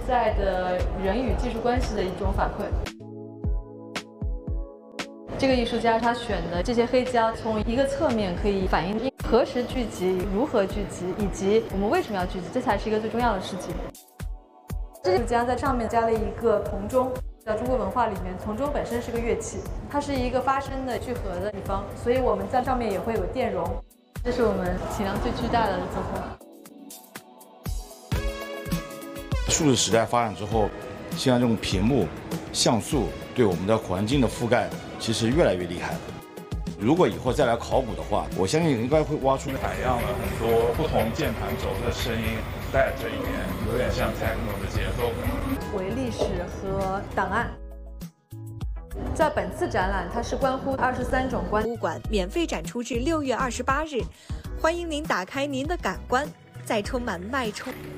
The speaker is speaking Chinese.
在的人与技术关系的一种反馈。这个艺术家他选的这些黑胶，从一个侧面可以反映何时聚集、如何聚集，以及我们为什么要聚集，这才是一个最重要的事情。这个艺术家在上面加了一个铜钟，在中国文化里面，铜钟本身是个乐器，它是一个发声的聚合的地方，所以我们在上面也会有电容，这是我们体量最巨大的作品。 数字时代发展之后，现在这种屏幕、像素对我们的环境的覆盖其实越来越厉害了。如果以后再来考古的话，我相信应该会挖出采样了很多不同键盘轴的声音在这里面，有点像 techno 的节奏感。 为历史和档案。在本次展览，它是关乎23种博物馆免费展出至6月28日，欢迎您打开您的感官，在充满脉冲。